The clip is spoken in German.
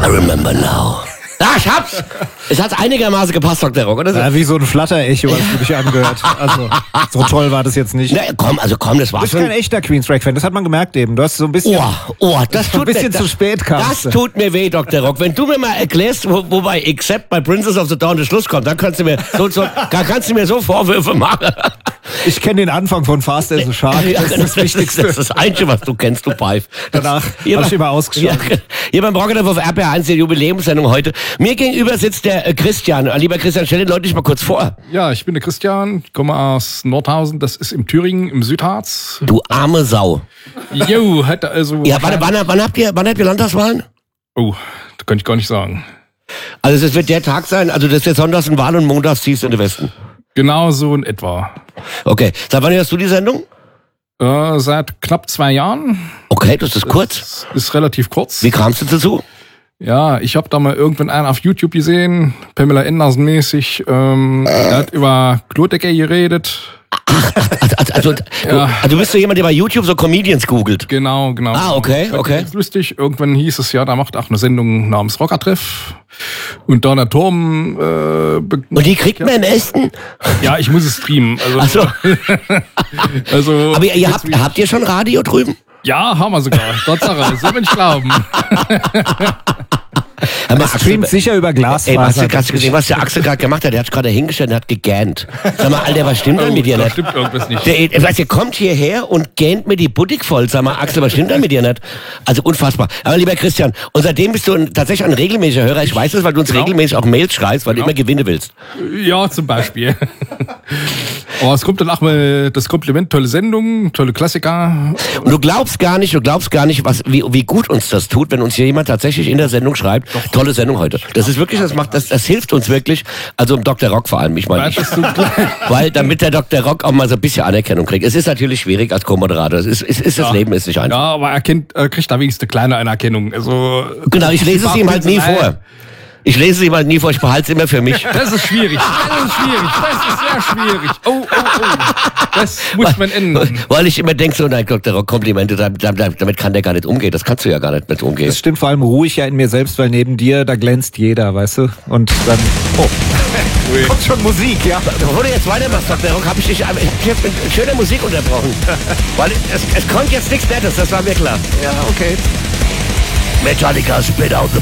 I remember now. Ah, ich hab's! Es hat einigermaßen gepasst, Dr. Rock, oder so? Ja, wie so ein Flatter-Echo, was du dich angehört. Also, so toll war das jetzt nicht. Na, komm, das Du war's bist schon. kein echter Queensrÿche-Fan, das hat man gemerkt eben. Du hast so ein bisschen... Das ein bisschen zu spät kamst Das du. tut mir weh, Dr. Rock. Wenn du mir mal erklärst, wobei Except bei Princess of the Dawn der Schluss kommt, dann kannst du mir so Vorwürfe machen. Ich kenne den Anfang von Fast as a Shark, das ist das Wichtigste. Das ist das Einzige, was du kennst, du Pfeif. Danach habe ich immer ausgeschaut. Hier beim Rocket auf RPR1, der Jubiläumssendung heute. Mir gegenüber sitzt der Christian. Lieber Christian, stell den Leuten dich mal kurz vor. Ja, ich bin der Christian, ich komme aus Nordhausen, das ist im Thüringen, im Südharz. Du arme Sau. Jo, hatte also... Ja, wann habt ihr Landtagswahlen? Oh, das kann ich gar nicht sagen. Also es wird der Tag sein, also das ist jetzt sonntags eine Wahl und montags ziehst du in den Westen. Genau so in etwa. Okay, seit wann hörst du die Sendung? Seit knapp 2 Jahren. Okay, das ist kurz. Das ist relativ kurz. Wie kamst du dazu? Ja, ich habe da mal irgendwann einen auf YouTube gesehen, Pamela Anderson mäßig, der hat über Klodecker geredet. Also du bist so jemand, der bei YouTube so Comedians googelt. Genau. Ah, okay. Das ist lustig. Irgendwann hieß es ja, da macht auch eine Sendung namens Rockertreff. Und da der Turm... Und die kriegt man im Esten? Ja, ich muss es streamen. Ach so. Also, Aber habt ihr schon Radio drüben? ja, haben wir sogar. Tatsache, soll man nicht glauben. Er streamt sicher über Glasfaser. Hast du gesehen, was der Axel gerade gemacht hat? Der hat sich gerade hingestellt und hat gegähnt. Sag mal, Alter, was stimmt denn mit dir Da nicht? stimmt irgendwas nicht. Der kommt hierher und gähnt mir die Boutique voll. Sag mal, Axel, was stimmt denn mit dir nicht? Also unfassbar. Aber lieber Christian, und seitdem bist du tatsächlich ein regelmäßiger Hörer. Ich weiß das, weil du uns regelmäßig auch Mails schreibst, weil du immer Gewinne willst. Ja, zum Beispiel. Aber es kommt dann auch mal das Kompliment, tolle Sendung, tolle Klassiker. Und du glaubst gar nicht, wie gut uns das tut, wenn uns hier jemand tatsächlich in der Sendung schreibt, tolle Sendung heute. Das ist wirklich, das hilft uns wirklich, also im Dr. Rock vor allem, ich meine, weil damit der Dr. Rock auch mal so ein bisschen Anerkennung kriegt. Es ist natürlich schwierig als Co-Moderator, das Leben ist nicht einfach. Ja, aber er kriegt da wenigstens eine kleine Anerkennung. Also, genau, ich lese es ihm halt nie vor. Ich behalte es immer für mich. Das ist schwierig. Das ist sehr schwierig. Oh. Das muss man ändern. Weil ich immer denke, so, nein, Dr. Rock, Komplimente, damit kann der gar nicht umgehen. Das kannst du ja gar nicht mit umgehen. Das stimmt vor allem ruhig ja in mir selbst, weil neben dir, da glänzt jeder, weißt du? Und dann... Oh. Kommt schon Musik, ja. Bevor du jetzt weitermachst, Dr. Rock, habe ich dich mit schöner Musik unterbrochen. Weil es kommt jetzt nichts Nettes, das war mir klar. Ja, okay. Metallica spit out the